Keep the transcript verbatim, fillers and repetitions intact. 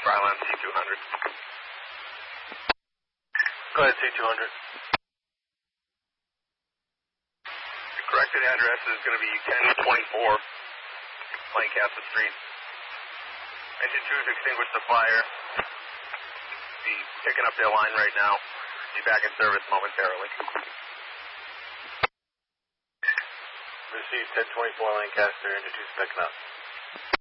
Ryland C two hundred. Go ahead, C two hundred. The corrected address is going to be ten twenty-four Lancaster Street. Engine two has extinguished the fire. Be picking up their line right now. Be back in service momentarily. Received ten twenty-four Lancaster, engine two's picking up.